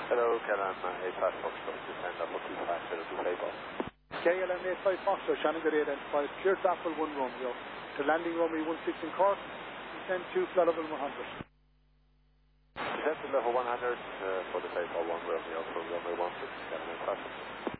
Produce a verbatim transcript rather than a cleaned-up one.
Hello, K L M eight five Foxtrot, descend level two five zero two Fable. K L M eight five Foxtrot, Shannon Gary identified, cleared Apple one Romeo, to landing runway one six in Cork, descend two flight level one hundred. Descend to level one hundred uh, for the Fable one Romeo, from runway one six, K L M eight five Foxtrot.